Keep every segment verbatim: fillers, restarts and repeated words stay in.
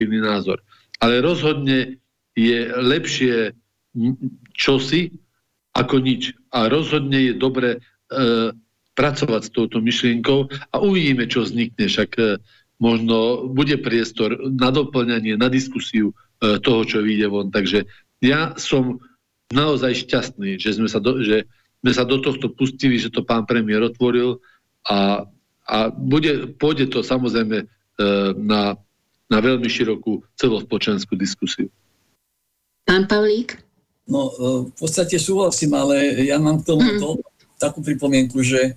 subjektívny názor. Ale rozhodne je lepšie čosi ako nič. A rozhodne je dobre e, pracovať s touto myšlienkou a uvidíme, čo vznikne. Však e, možno bude priestor na doplňanie, na diskusiu e, toho, čo vyjde von. Takže ja som naozaj šťastný, že sme sa do, že sme sa do tohto pustili, že to pán premiér otvoril a, a bude, pôjde to samozrejme e, na, na veľmi širokú celospoločenskú diskusiu. Pán Pavlík? No, v podstate súhlasím, ale ja mám k tomu mm. to, takú pripomienku, že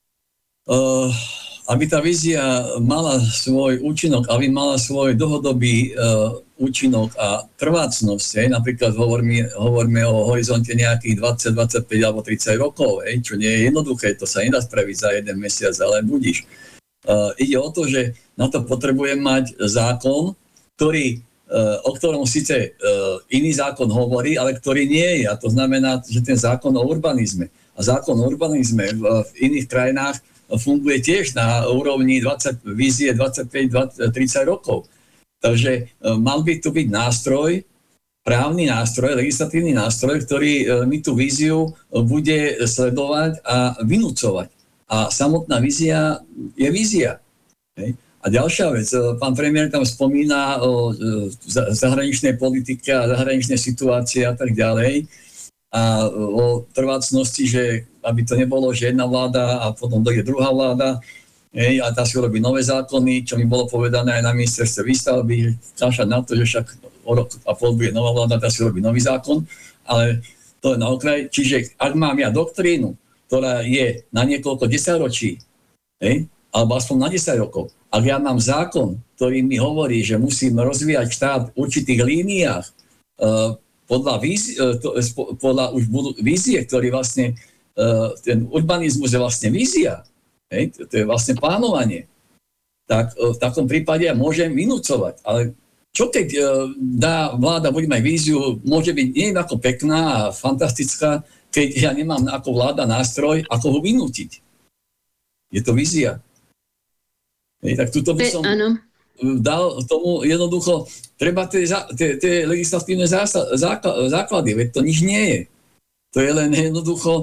uh, aby tá vízia mala svoj účinok, aby mala svoj dlhodobý uh, účinok a trvácnosť, hej, napríklad hovoríme, hovoríme o horizonte nejakých dvadsať, dvadsaťpäť alebo tridsať rokov, hej, čo nie je jednoduché, to sa nedá spraviť za jeden mesiac, ale budíš. Uh, ide o to, že na to potrebujem mať zákon, ktorý, uh, o ktorom síce uh, iný zákon hovorí, ale ktorý nie je. A to znamená, že ten zákon o urbanizme. A zákon o urbanizme v, v iných krajinách funguje tiež na úrovni dvadsať, vízie dvadsaťpäť tridsať rokov. Takže e, mal by tu byť nástroj, právny nástroj, legislatívny nástroj, ktorý e, mi tú víziu e, bude sledovať a vynúcovať. A samotná vízia je vízia. Hej. A ďalšia vec, e, pán premiér tam spomína o e, zahraničnej politike a zahraničnej situácii a tak ďalej. A o trvácnosti, že aby to nebolo, že jedna vláda a potom dojde druhá vláda, hej, a tá si urobí nové zákony, čo mi bolo povedané aj na ministerstve výstavby, kašľať na to, že však o rok a pol bude nová vláda, tá si urobí nový zákon, ale to je na okraj. Čiže ak mám ja doktrínu, ktorá je na niekoľko desaťročí, hej, alebo aspoň na desať rokov, ak ja mám zákon, ktorý mi hovorí, že musím rozvíjať štát v určitých líniách, uh, podľa, vízie, to, podľa už budú vízie, ktorý vlastne, ten urbanizmus je vlastne vízia, hej, to je vlastne plánovanie, tak v takom prípade ja môžem vynúcovať. Ale čo keď dá vláda, bude mať víziu, môže byť nie ako pekná a fantastická, keď ja nemám ako vláda nástroj, ako ho vynútiť. Je to vízia. Hej, tak tuto by som... Áno. Dal tomu jednoducho, treba tie, tie, tie legislatívne zása, základy, základy, veď to nič nie je. To je len jednoducho,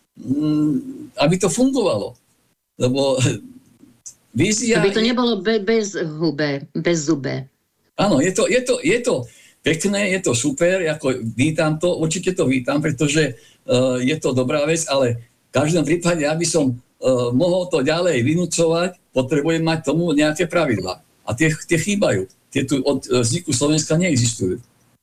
mm, aby to fungovalo. Lebo vízia... Aby to nebolo be, bez hube, bez zube. Áno, je to, je, to, je to pekné, je to super, ako vítam to, určite to vítam, pretože uh, je to dobrá vec, ale v každom prípade, aby som uh, mohol to ďalej vynúcovať, potrebujem mať tomu nejaké pravidlá. A tie, tie chýbajú. Tie tu od vzniku Slovenska neexistujú.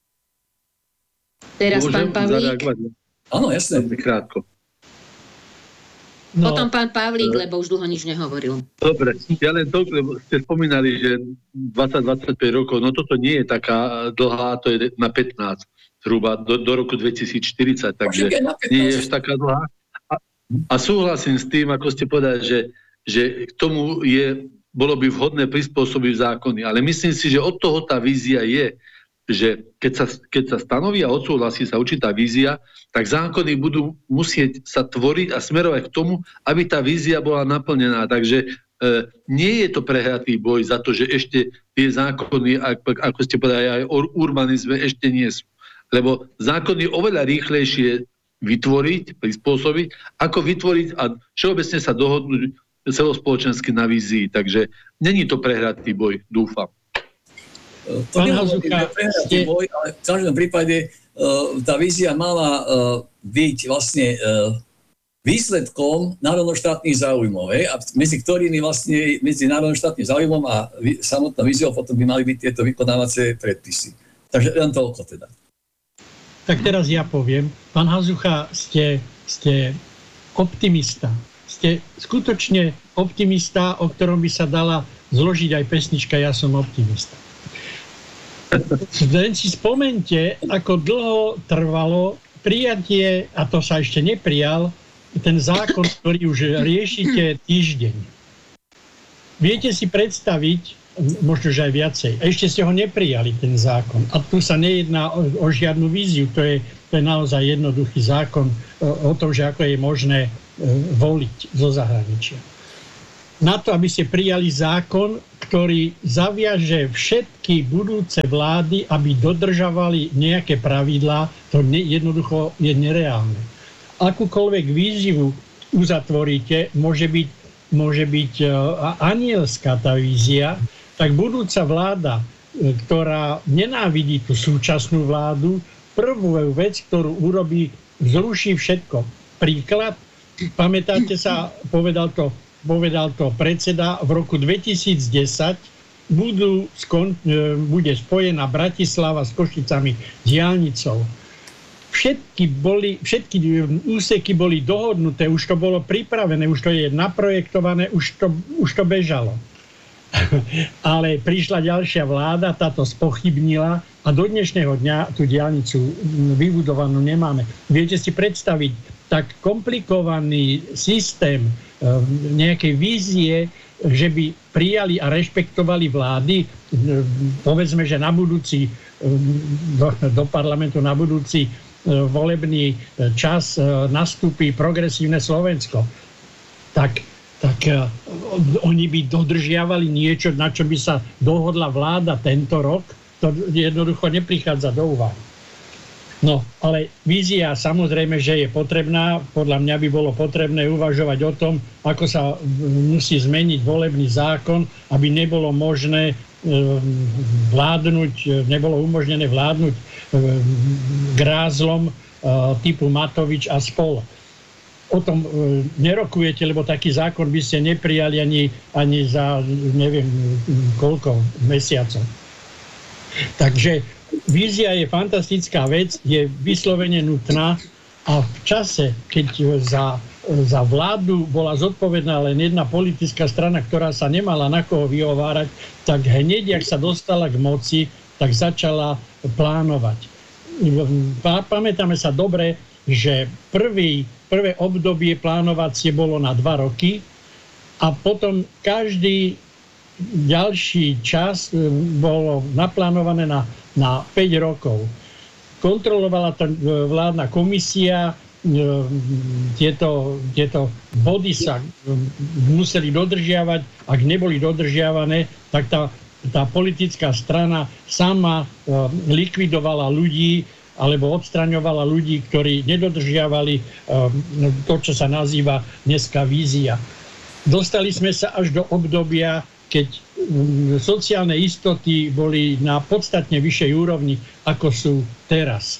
Teraz môžem pán Pavlík. Áno, jasné. Krátko. No. Potom pán Pavlík, lebo už dlho nič nehovoril. Dobre, ja len to, lebo ste spomínali, že dvadsať dvadsaťpäť rokov, no toto nie je taká dlhá, to je na pätnásť zhruba, do, do roku dvetisícštyridsať, takže nie je taká dlhá. A, a súhlasím s tým, ako ste povedali, že, že k tomu je bolo by vhodné prispôsobiť zákony. Ale myslím si, že od toho tá vízia je, že keď sa, keď sa stanoví a odsúhlasí sa určitá vízia, tak zákony budú musieť sa tvoriť a smerovať k tomu, aby tá vízia bola naplnená. Takže e, nie je to prehratý boj za to, že ešte tie zákony, ako, ako ste povedali, aj o urbanizme ešte nie sú. Lebo zákony oveľa rýchlejšie vytvoriť, prispôsobiť, ako vytvoriť a všeobecne sa dohodnúť celospoločensky na vízii. Takže není to prehratý boj, dúfam. To nehovorím, že prehratý boj, ale v každom prípade uh, tá vízia mala uh, byť vlastne uh, výsledkom národnoštátnych záujmov, hej? A medzi ktorými vlastne medzi národnoštátnym záujmom a vý, samotnou víziou potom by mali byť tieto vykonávacie predpisy. Takže len toľko teda. Tak teraz ja poviem. Pán Hazucha, ste, ste optimista. Ste skutočne optimista, o ktorom by sa dala zložiť aj pesnička Ja som optimista. Len si spomente, ako dlho trvalo prijatie, a to sa ešte neprijal, ten zákon, ktorý už riešite týždeň. Viete si predstaviť, možno že aj viacej, ešte ste ho neprijali, ten zákon. A tu sa nejedná o, o žiadnu víziu, to je, to je naozaj jednoduchý zákon o, o tom, že ako je možné voliť zo zahraničia. na to, aby ste prijali zákon, ktorý zaviaže všetky budúce vlády, aby dodržavali nejaké pravidlá, to ne, jednoducho je nereálne. Akúkoľvek výzivu uzatvoríte, môže byť, môže byť uh, anielská tá vízia, tak budúca vláda, ktorá nenávidí tú súčasnú vládu, prvú vec, ktorú urobí, zruší všetko. Príklad, pamätáte sa, povedal to, povedal to predseda, v roku dvetisícdesať budú skon, bude spojená Bratislava s Košicami diaľnicou. Všetky, boli, všetky úseky boli dohodnuté, už to bolo pripravené, už to je naprojektované, už to, už to bežalo. Ale prišla ďalšia vláda, táto spochybnila a do dnešného dňa tú diaľnicu vybudovanú nemáme. Viete si predstaviť tak komplikovaný systém nejakej vízie, že by prijali a rešpektovali vlády, povedzme, že na budúci do, do parlamentu na budúci volebný čas nastúpi progresívne Slovensko, tak, tak oni by dodržiavali niečo, na čo by sa dohodla vláda tento rok. To jednoducho neprichádza do úvahy. No, ale vízia samozrejme, že je potrebná. Podľa mňa by bolo potrebné uvažovať o tom, ako sa musí zmeniť volebný zákon, aby nebolo možné vládnuť, nebolo umožnené vládnuť grázlom typu Matovič a spol. O tom nerokujete, lebo taký zákon by ste neprijali ani, ani za neviem koľko mesiacov. Takže vízia je fantastická vec, je vyslovene nutná a v čase, keď za, za vládu bola zodpovedná len jedna politická strana, ktorá sa nemala na koho vyhovárať, tak hneď, jak sa dostala k moci, tak začala plánovať. Pamätáme sa dobre, že prvý, prvé obdobie plánovacie bolo na dva roky a potom každý ďalší čas bolo naplánované na, na päť rokov. Kontrolovala to vládna komisia, tieto, tieto body sa museli dodržiavať. Ak neboli dodržiavané, tak tá, tá politická strana sama likvidovala ľudí alebo odstraňovala ľudí, ktorí nedodržiavali to, čo sa nazýva dneska vízia. Dostali sme sa až do obdobia, keď sociálne istoty boli na podstatne vyššej úrovni, ako sú teraz.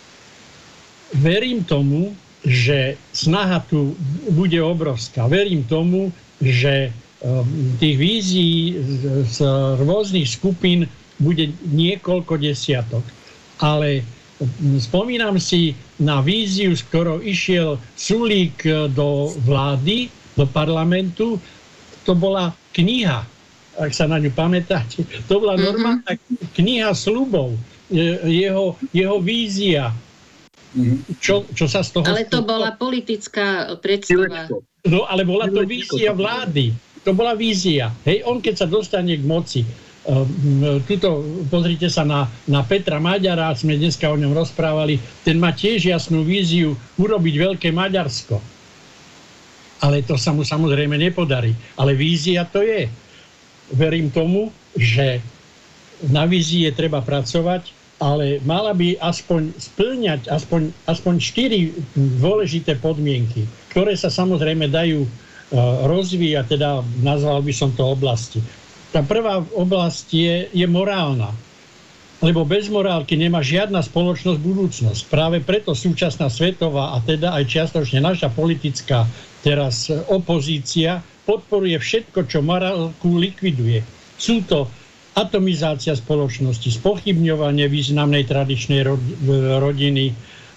Verím tomu, že snaha tu bude obrovská. Verím tomu, že tých vízií z rôznych skupín bude niekoľko desiatok. Ale spomínam si na víziu, s ktorou išiel Sulík do vlády, do parlamentu. To bola kniha, ak sa na ňu pamätáte. To bola normálna mm-hmm. kniha sľubov. Jeho, jeho vízia. Čo, čo sa z toho... Ale to bola politická predstava. No, ale bola to vízia vlády. To bola vízia. Hej, on keď sa dostane k moci. Um, tuto, pozrite sa na, na Petra Maďara, sme dneska o ňom rozprávali. Ten má tiež jasnú víziu urobiť veľké Maďarsko. Ale to sa mu samozrejme nepodarí. Ale vízia to je. Verím tomu, že na vízii je treba pracovať, ale mala by aspoň spĺňať aspoň, aspoň štyri dôležité podmienky, ktoré sa samozrejme dajú uh, rozvíjať, teda nazval by som to oblasti. Tá prvá oblasť je, je morálna, lebo bez morálky nemá žiadna spoločnosť budúcnosť. Práve preto súčasná svetová a teda aj čiastočne naša politická teraz opozícia podporuje všetko, čo morálku likviduje. Sú to atomizácia spoločnosti, spochybňovanie významnej tradičnej rodiny,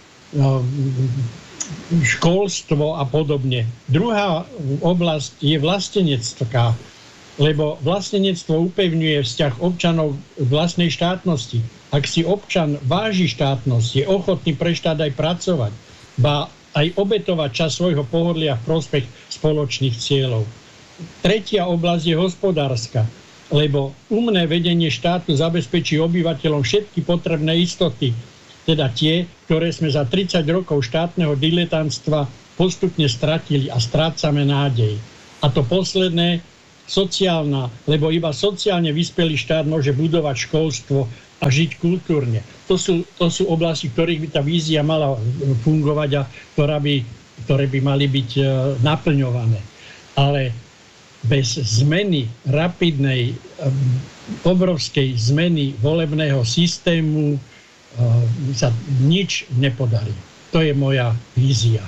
školstvo a podobne. Druhá oblasť je vlastenectva, lebo vlastenectvo upevňuje vzťah občanov k vlastnej štátnosti. Ak si občan váži štátnosť, je ochotný pre štát aj pracovať, ba aj obetovať čas svojho pohodlia v prospech spoločných cieľov. Tretia oblasť je hospodárska, lebo umné vedenie štátu zabezpečí obyvateľom všetky potrebné istoty, teda tie, ktoré sme za tridsať rokov štátneho diletantstva postupne stratili a strácame nádej. A to posledné sociálna, lebo iba sociálne vyspelý štát môže budovať školstvo a žiť kultúrne. To sú, to sú oblasti, ktorých by tá vízia mala fungovať a ktorá by, ktoré by mali byť uh, naplňované. Ale bez zmeny, rapidnej, um, obrovskej zmeny volebného systému uh, sa nič nepodarí. To je moja vízia.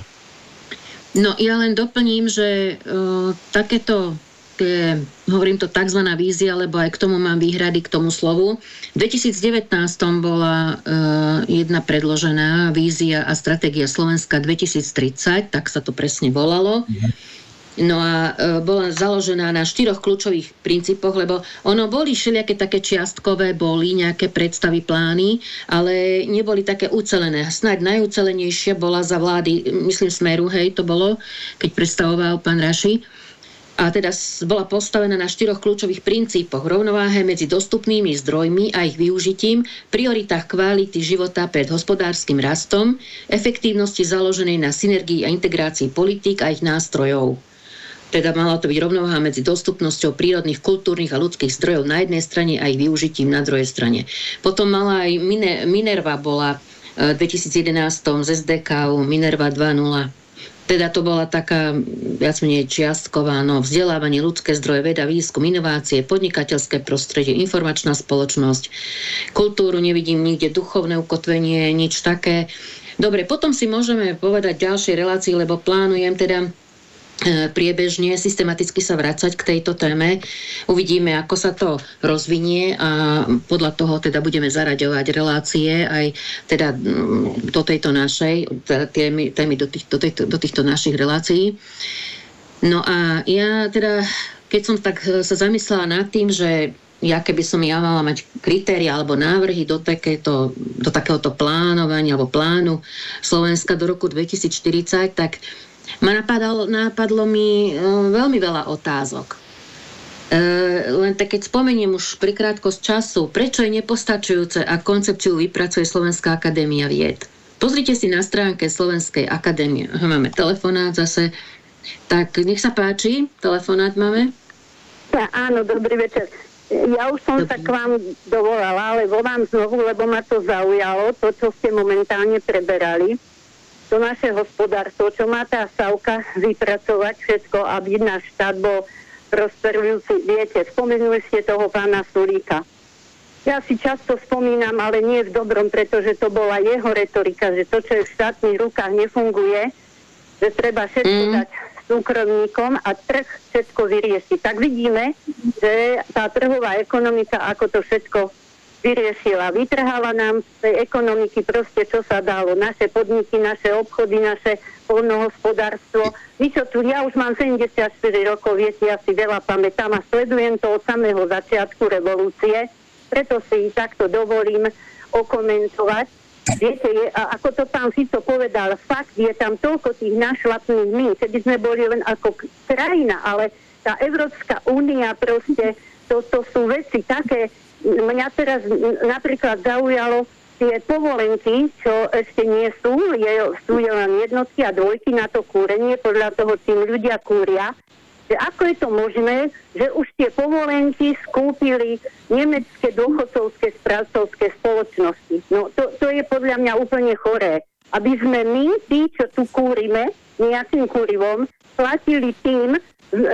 No ja len doplním, že uh, takéto tie, hovorím to tzv. Vízia, lebo aj k tomu mám výhrady k tomu slovu. V dvetisícdevätnásť bola uh, jedna predložená vízia a stratégia Slovenska dvetisíctridsať, tak sa to presne volalo. No a uh, bola založená na štyroch kľúčových princípoch, lebo ono boli všelijaké také čiastkové, boli nejaké predstavy, plány, ale neboli také ucelené. Snáď najucelenejšia bola za vlády, myslím Smeru, hej, to bolo, keď predstavoval pán Raši. A teda bola postavená na štyroch kľúčových princípoch: rovnováhe medzi dostupnými zdrojmi a ich využitím, prioritách kvality života pred hospodárskym rastom, efektívnosti založenej na synergii a integrácii politík a ich nástrojov. Teda mala to byť rovnováha medzi dostupnosťou prírodných, kultúrnych a ľudských zdrojov na jednej strane a ich využitím na druhej strane. Potom mala aj Minerva, bola v dvetisícjedenásť z es dé ká Minerva dva nula. Teda to bola taká viac menej čiastková, no, vzdelávanie, ľudské zdroje, veda, výskum, inovácie, podnikateľské prostredie, informačná spoločnosť, kultúru nevidím nikde, duchovné ukotvenie, nič také. Dobre, potom si môžeme povedať ďalšie relácie, lebo plánujem teda priebežne, systematicky sa vracať k tejto téme. Uvidíme, ako sa to rozvinie a podľa toho teda budeme zaraďovať relácie aj teda do tejto našej, teda témy, témy do, tých, do, tejto, do týchto našich relácií. No a ja teda, keď som tak sa zamyslela nad tým, že ja keby som ja mala mať kritéria alebo návrhy do, takéto, do takéhoto plánovania alebo plánu Slovenska do roku dvetisícštyridsať, tak ma napadalo, napadlo mi e, veľmi veľa otázok. E, len tak, keď spomeniem už pri krátkosť času, prečo je nepostačujúce a koncepciu vypracuje Slovenská akadémia vied. Pozrite si na stránke Slovenskej akadémie. Máme telefonát zase. Tak nech sa páči, telefonát máme. Ja, áno, dobrý večer. Ja už som dobrý. sa k vám dovolala, ale volám znovu, lebo ma to zaujalo, to, čo ste momentálne preberali. To naše hospodárstvo, čo má tá Savka vypracovať všetko, aby náš štát bol prosperujúci. Viete, spomenuli ste toho pána Sulíka. Ja si často spomínam, ale nie v dobrom, pretože to bola jeho retorika, že to, čo je v štátnych rukách, nefunguje, že treba všetko mm. dať súkromníkom a trh všetko vyrieši. Tak vidíme, že tá trhová ekonomika, ako to všetko vyriešila. Vytrhala nám z tej ekonomiky proste, čo sa dalo. Naše podniky, naše obchody, naše poľnohospodárstvo. Vy čo tu, ja už mám sedemdesiatštyri rokov, viete, ja si veľa pamätám a sledujem to od samého začiatku revolúcie, preto si takto dovolím okomentovať. Viete, je, a ako to pán Fico povedal, fakt je tam toľko tých našlapných mín, kedy sme boli len ako krajina, ale tá Európska únia proste, to, to sú veci také. Mňa teraz napríklad zaujalo tie povolenky, čo ešte nie sú, je, sú len jednotky a dvojky na to kúrenie, podľa toho tým ľudia kúria. Že ako je to možné, že už tie povolenky skúpili nemecké dôchodcovské správcovské spoločnosti. No to, to je podľa mňa úplne choré. Aby sme my, tí, čo tu kúrime, nejakým kúrivom, platili tým e,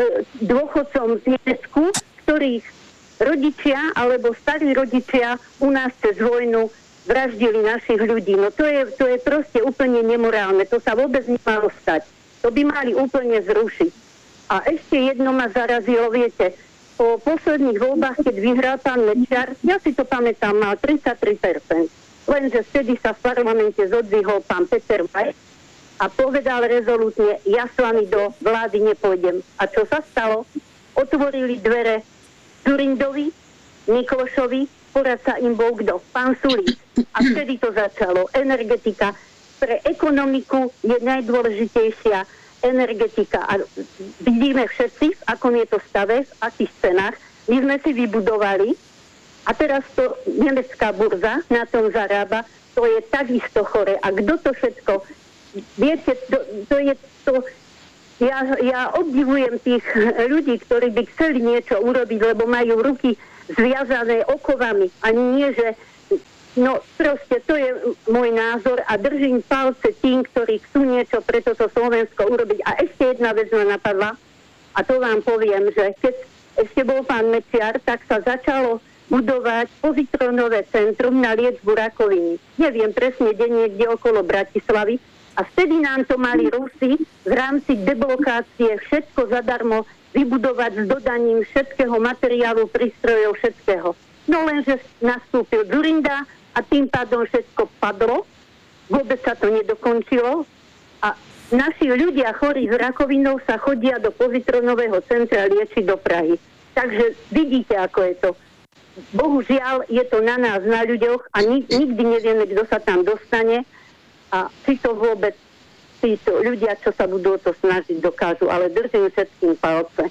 dôchodcom z Nemecku, ktorých rodičia alebo starí rodičia u nás cez vojnu vraždili našich ľudí. No to je, to je proste úplne nemorálne. To sa vôbec nemalo stať. To by mali úplne zrušiť. A ešte jedno ma zarazilo, viete, po posledných voľbách, keď vyhral pán Mečiar, ja si to pamätám, mal tridsaťtri percent. Lenže vtedy sa v parlamente zodvihol pán Peter Vaj a povedal rezolútne, ja s vami do vlády nepôjdem. A čo sa stalo? Otvorili dvere Zurindovi, Miklošovi, poradca im bol kto? Pán Sulík. A vtedy to začalo. Energetika. Pre ekonomiku je najdôležitejšia energetika. A vidíme všetci, v akom je to stave, v akých cenách. My sme si vybudovali a teraz to nemecká burza na tom zarába. To je takisto chore. A kto to všetko? Viete, to, to je to... ja, ja obdivujem tých ľudí, ktorí by chceli niečo urobiť, lebo majú ruky zviazané okovami. Ani nie, že... No proste, to je môj názor a držím palce tým, ktorí chcú niečo pre toto Slovensko urobiť. A ešte jedna vec ma napadla, a to vám poviem, že keď ešte bol pán Mečiar, tak sa začalo budovať pozitronové centrum na liečbu rakoviny. Neviem presne, kde niekde okolo Bratislavy. A vtedy nám to mali Rusi v rámci deblokácie všetko zadarmo vybudovať s dodaním všetkého materiálu, prístrojov, všetkého. No lenže nastúpil Dzurinda a tým pádom všetko padlo. Vôbec sa to nedokončilo. A naši ľudia chorí s rakovinou sa chodia do pozitronového centra liečiť do Prahy. Takže vidíte, ako je to. Bohužiaľ, je to na nás, na ľuďoch a nik- nikdy nevieme, kto sa tam dostane a či to vôbec títo ľudia, čo sa budú o to snažiť, dokážu. Ale držím všetkým palce.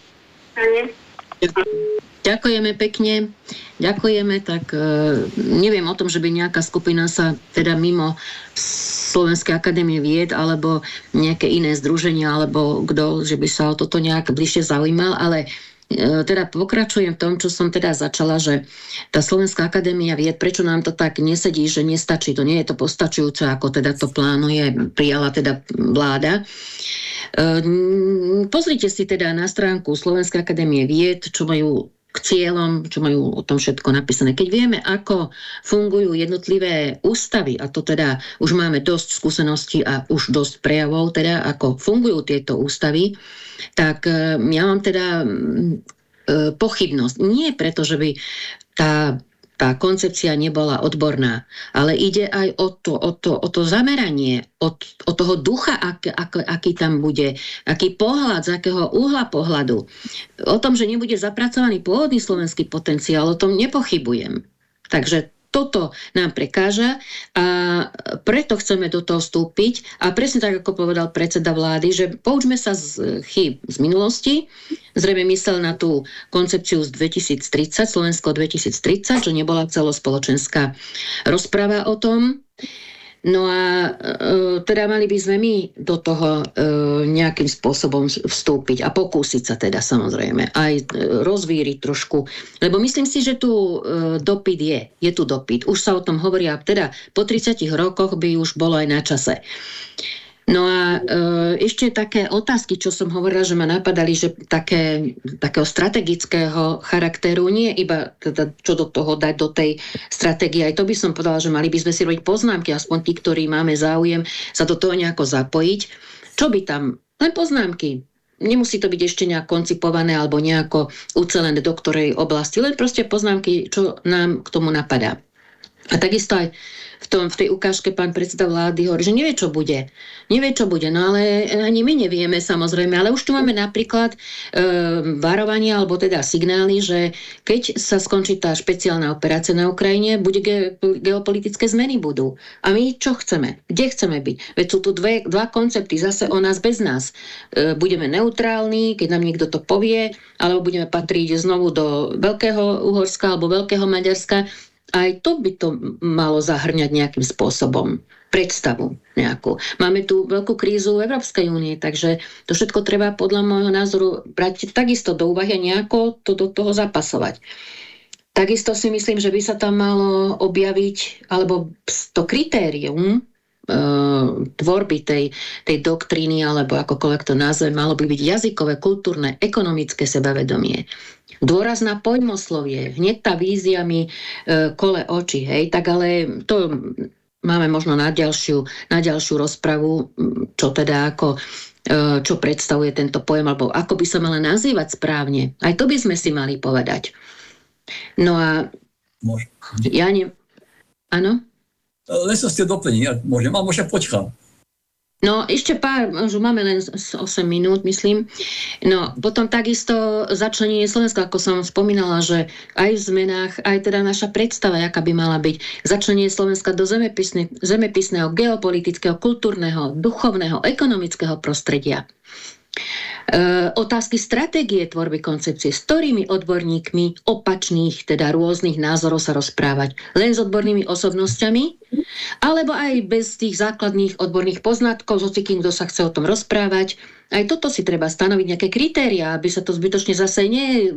Ďakujeme pekne. Ďakujeme, tak e, neviem o tom, že by nejaká skupina sa teda mimo Slovenskej akadémie vied alebo nejaké iné združenia alebo kto, že by sa o toto nejak bližšie zaujímal, ale e, teda pokračujem v tom, čo som teda začala, že tá Slovenská akadémia vied, prečo nám to tak nesedí, že nestačí, to nie je to postačujúce, ako teda to plánuje, prijala teda vláda. E, pozrite si teda na stránku Slovenskej akadémie vied, čo majú k cieľom, čo majú o tom všetko napísané. Keď vieme, ako fungujú jednotlivé ústavy, a to teda už máme dosť skúseností a už dosť prejavov, teda ako fungujú tieto ústavy, tak ja mám teda pochybnosť. Nie preto, že by tá tá koncepcia nebola odborná, ale ide aj o to, o to, o to zameranie, o, o toho ducha, ak, ak, aký tam bude, aký pohľad, z akého uhla pohľadu. O tom, že nebude zapracovaný pôvodný slovenský potenciál, o tom nepochybujem. Takže toto nám prekáža a preto chceme do toho vstúpiť a presne tak, ako povedal predseda vlády, že poučme sa z chýb z minulosti. Zrejme myslel na tú koncepciu z dvetisíctridsať, Slovensko dvetisíctridsať, že nebola celospoločenská rozprava o tom. No a e, teda mali by sme my do toho e, nejakým spôsobom vstúpiť a pokúsiť sa teda samozrejme aj e, rozvíriť trošku, lebo myslím si, že tu e, dopyt je, je tu dopyt. Už sa o tom hovorí a teda po tridsiatich rokoch by už bolo aj na čase. No a e, ešte také otázky, čo som hovorila, že ma napadali, že také, takého strategického charakteru, nie iba teda, čo do toho dať do tej stratégie. Aj to by som povedala, že mali by sme si robiť poznámky, aspoň tí, ktorí máme záujem sa do toho nejako zapojiť. Čo by tam? Len poznámky. Nemusí to byť ešte nejak koncipované alebo nejako ucelené do ktorej oblasti, len proste poznámky, čo nám k tomu napadá. A takisto aj v, tom, v tej ukážke pán predseda vlády hovorí, že nevie, čo bude. Nevie, čo bude, no ale ani my nevieme samozrejme, ale už tu máme napríklad e, varovania alebo teda signály, že keď sa skončí tá špeciálna operácia na Ukrajine, bude ge, geopolitické zmeny budú. A my čo chceme? Kde chceme byť? Veď sú tu dve, dva koncepty, zase o nás bez nás. E, budeme neutrálni, keď nám niekto to povie, alebo budeme patriť znovu do Veľkého Uhorska alebo Veľkého Maďarska. Aj to by to malo zahrňať nejakým spôsobom predstavu nejakú. Máme tu veľkú krízu v Európskej únie, takže to všetko treba podľa môjho názoru brať takisto do úvahy a nejako to do toho zapasovať. Takisto si myslím, že by sa tam malo objaviť, alebo to kritérium e, tvorby tej, tej doktríny, alebo akokoľvek to nazve, malo by byť jazykové, kultúrne, ekonomické sebavedomie. Dôraz na pojmoslovie, hneď tá vízia mi e, kole oči, hej, tak ale to máme možno na ďalšiu, na ďalšiu rozpravu, čo teda ako, e, čo predstavuje tento pojem, alebo ako by sa mala nazývať správne. Aj to by sme si mali povedať. No a Môžem. ja ne... Áno? Len sa ste doplní, ja môžem, a môžem počkám. No, ešte pár, už máme len osem minút, myslím. No, potom takisto začlenenie Slovenska, ako som spomínala, že aj v zmenách, aj teda naša predstava, aká by mala byť, začlenenie Slovenska do zemepisne, zemepisného, geopolitického, kultúrneho, duchovného, ekonomického prostredia. E, otázky stratégie tvorby koncepcie, s ktorými odborníkmi opačných, teda rôznych názorov sa rozprávať. Len s odbornými osobnosťami, alebo aj bez tých základných odborných poznatkov, s kým kto sa chce o tom rozprávať. aj toto si treba stanoviť nejaké kritériá, aby sa to zbytočne zase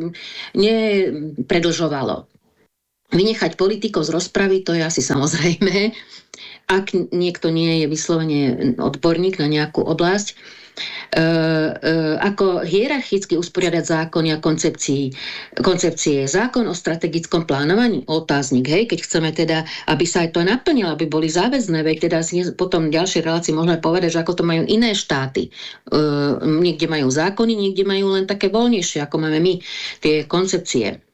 nepredlžovalo. Vynechať politikov z rozpravy, to je asi samozrejme, ak niekto nie je vyslovene odborník na nejakú oblasť. E, e, ako hierarchicky usporiadať zákony a koncepcie. Zákon o strategickom plánovaní, otáznik, hej, keď chceme teda, aby sa aj to naplnilo, aby boli záväzné, veď teda si potom v ďalšej relácii môžeme povedať, že ako to majú iné štáty. E, niekde majú zákony, niekde majú len také voľnejšie, ako máme my, tie koncepcie. E,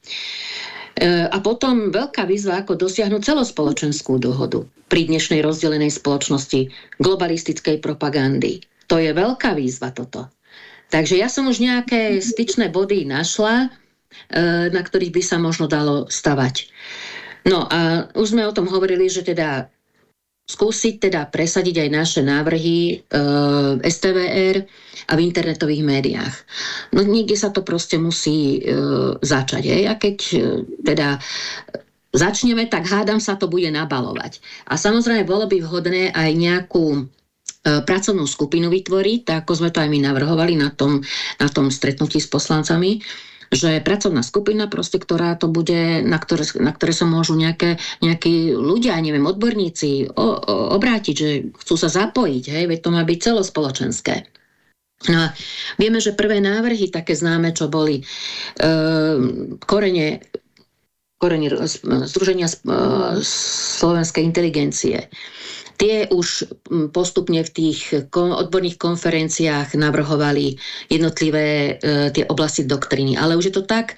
a potom veľká výzva, ako dosiahnuť celospoločenskú dohodu pri dnešnej rozdelenej spoločnosti, globalistickej propagandy. To je veľká výzva toto. Takže ja som už nejaké styčné body našla, na ktorých by sa možno dalo stavať. No a už sme o tom hovorili, že teda skúsiť teda presadiť aj naše návrhy v es té vé er a v internetových médiách. No niekde sa to proste musí začať. Je? A keď teda začneme, tak hádam sa to bude nabalovať. A samozrejme bolo by vhodné aj nejakú pracovnú skupinu vytvoriť, tak ako sme to aj my navrhovali na tom, na tom stretnutí s poslancami, že pracovná skupina, proste, ktorá to bude, na ktoré, na ktoré sa môžu nejaké, nejakí ľudia, neviem, odborníci o, o, obrátiť, že chcú sa zapojiť, hej, veď to má byť celospoločenské. No a vieme, že prvé návrhy, také známe, čo boli e, korene, korene Združenia slovenskej inteligencie, tie už postupne v tých odborných konferenciách navrhovali jednotlivé e, tie oblasti doktríny. Ale už je to tak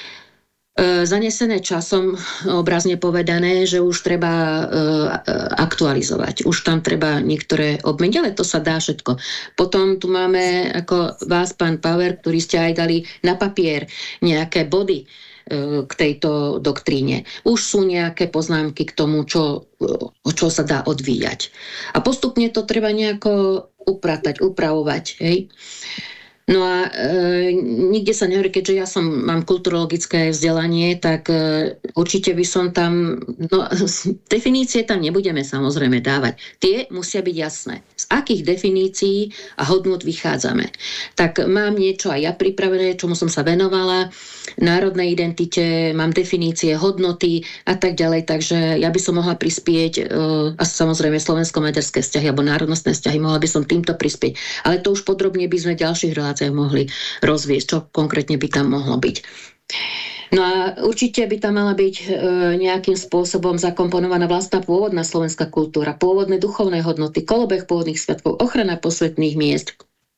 e, zanesené časom, obrazne povedané, že už treba e, aktualizovať. Už tam treba niektoré obmeniť, ale to sa dá všetko. Potom tu máme ako vás, pán Power, ktorý ste aj dali na papier nejaké body k tejto doktríne. Už sú nejaké poznámky k tomu, čo, čo sa dá odvíjať. A postupne to treba nejako upratať, upravovať. Hej? No a e, nikde sa nehovorí, keďže ja som, mám kulturologické vzdelanie, tak e, určite by som tam, no definície tam nebudeme samozrejme dávať. Tie musia byť jasné. Z akých definícií a hodnôt vychádzame. Tak mám niečo aj ja pripravené, čomu som sa venovala, národnej identite, mám definície, hodnoty a tak ďalej, takže ja by som mohla prispieť e, a samozrejme slovensko-maďarské vzťahy alebo národnostné vzťahy, mohla by som týmto prispieť. Ale to už podrobne by sme v ďalších reláciách mohli rozviesť, čo konkrétne by tam mohlo byť. No a určite by tam mala byť e, nejakým spôsobom zakomponovaná vlastná pôvodná slovenská kultúra, pôvodné duchovné hodnoty, kolobeh pôvodných sviatkov, ochrana posvätných miest.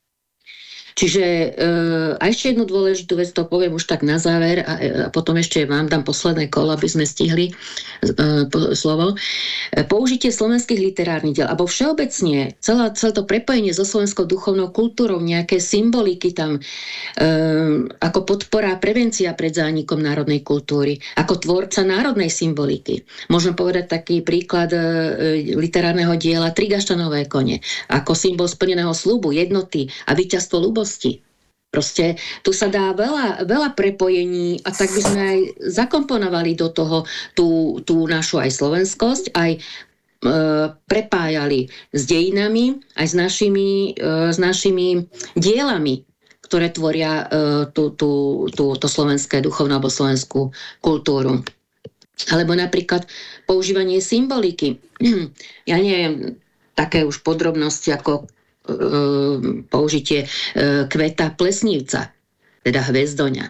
Čiže e, a ešte jednu dôležitú vec, to poviem už tak na záver a, a potom ešte vám dám posledné kolo, aby sme stihli e, po, slovo. E, použitie slovenských literárnych diel, alebo všeobecne celé, celé to prepojenie so slovenskou duchovnou kultúrou, nejaké symboliky tam, e, ako podpora, prevencia pred zánikom národnej kultúry, ako tvorca národnej symboliky. Môžem povedať taký príklad e, literárneho diela Tri gaštanové kone, ako symbol splneného sľubu, jednoty a víťazstvo ľubo. Proste tu sa dá veľa, veľa prepojení a tak by sme aj zakomponovali do toho tú, tú našu aj slovenskosť, aj e, prepájali s dejinami, aj s našimi, e, s našimi dielami, ktoré tvoria e, tú, tú, tú, to slovenské duchovné alebo slovenskú kultúru. Alebo napríklad používanie symboliky. Ja neviem, také už podrobnosti ako použitie kveta plesnivca, teda hvezdoňa,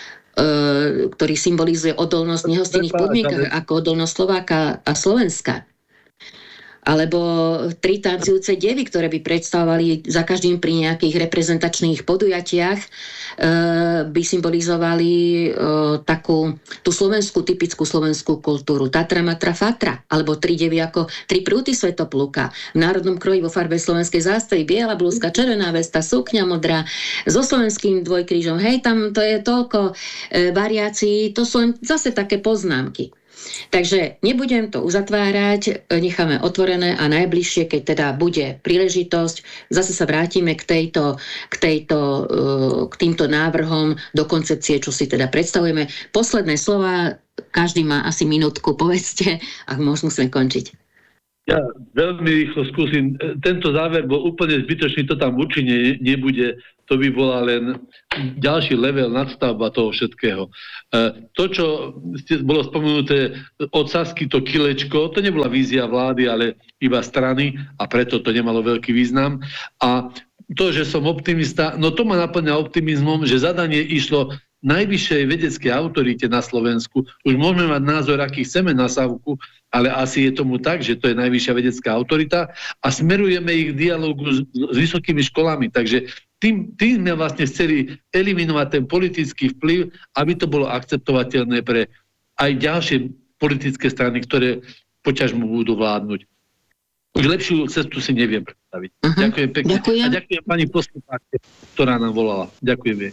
ktorý symbolizuje odolnosť v nehostinných podmienkach ako odolnosť Slováka a Slovenska. Alebo tri tancujúce devy, ktoré by predstavovali za každým pri nejakých reprezentačných podujatiach, e, by symbolizovali e, takú tú slovenskú, typickú slovenskú kultúru. Tatra, Matra, Fatra, alebo tri devy ako tri prúty Svätopluka. V národnom kroji vo farbe slovenskej zástavy biela blúzka, červená vesta, sukňa modrá, so slovenským dvojkrížom. Hej, tam to je toľko e, variácií, to sú len zase také poznámky. Takže nebudem to uzatvárať, necháme otvorené a najbližšie, keď teda bude príležitosť, zase sa vrátime k, tejto, k, tejto, k týmto návrhom do koncepcie, čo si teda predstavujeme. Posledné slova, každý má asi minútku, povedzte, a možno musíme končiť. Ja veľmi rýchlo skúsim. Tento záver bol úplne zbytočný, to tam určite nebude. To by bola len ďalší level nadstavba toho všetkého. To, čo bolo spomenuté od Sasky, to kilečko, to nebola vízia vlády, ale iba strany a preto to nemalo veľký význam. A to, že som optimista, no to ma naplňa optimizmom, že zadanie išlo najvyššej vedeckej autorite na Slovensku. Už môžeme mať názor, aký chceme na Savku, ale asi je tomu tak, že to je najvyššia vedecká autorita a smerujeme ich k dialogu s, s vysokými školami. Takže tým, tým sme vlastne chceli eliminovať ten politický vplyv, aby to bolo akceptovateľné pre aj ďalšie politické strany, ktoré poťažmu budú vládnuť. Už lepšiu cestu si neviem predstaviť. Uh-huh. Ďakujem pekne. Ďakujem. A ďakujem pani poslucháčke, ktorá nám volala. Ďakujem jej.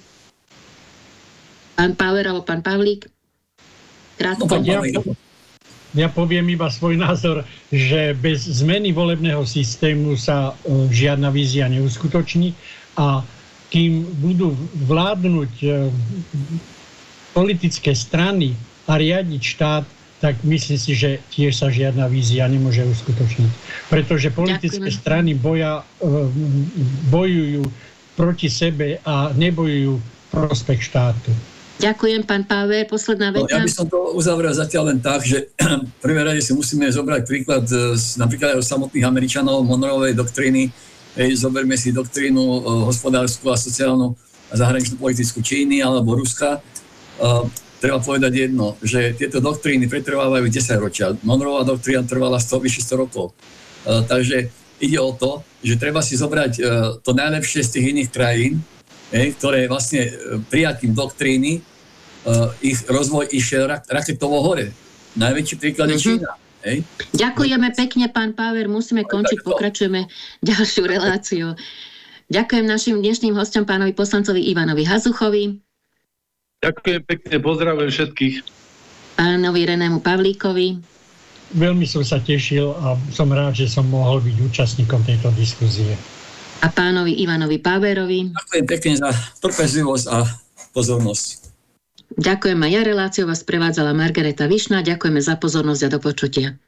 Pán Pauer alebo pán Pavlík? Krátko. No, ja, ja poviem iba svoj názor, že bez zmeny volebného systému sa uh, žiadna vízia neuskutoční a kým budú vládnuť uh, politické strany a riadiť štát, tak myslím si, že tiež sa žiadna vízia nemôže uskutočniť. Pretože politické Ďakujem. strany boja, uh, bojujú proti sebe a nebojujú prospech štátu. Ďakujem, pán Pauer. Posledná veta. No, ja by som to uzavrel zatiaľ len tak, že v prvé rade si musíme zobrať príklad z, napríklad aj od samotných Američanov, Monroevej doktríny. Hej, zoberme si doktrínu uh, hospodárskú a sociálnu a zahraničnú politickú Číny alebo Ruska. Uh, treba povedať jedno, že tieto doktríny pretrvávajú desaťročia. Monroevá doktrína trvala sto, vyše sto rokov. Uh, takže ide o to, že treba si zobrať uh, to najlepšie z tých iných krajín, Hej, ktoré vlastne prijatím doktríny uh, ich rozvoj išiel rak- raketovo hore. Najväčší príklad je mm-hmm. Čína. Hej. Ďakujeme pekne, pán Pauer. Musíme končiť, pokračujeme ďalšiu reláciu. Ďakujem našim dnešným hostom, pánovi poslancovi Ivanovi Hazuchovi. Ďakujem pekne, pozdravujem všetkých. Pánovi Renému Pavlíkovi. Veľmi som sa tešil a som rád, že som mohol byť účastníkom tejto diskusie. A pánovi Ivanovi Pauerovi. Ďakujem pekne za trpezlivosť a pozornosť. Ďakujem aj ja, reláciu vás prevádzala Margareta Višná. Ďakujeme za pozornosť a do počutia.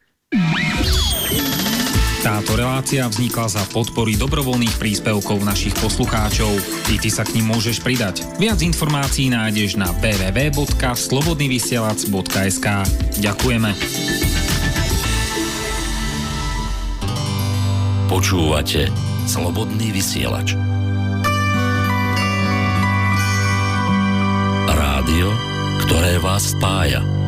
Táto relácia vznikla za podpory dobrovoľných príspevkov našich poslucháčov. I ty sa k nim môžeš pridať. Viac informácií nájdeš na w w w bodka slobodnyvysielac bodka es ká. Ďakujeme. Počúvate Slobodný vysielač. Rádio, ktoré vás spája.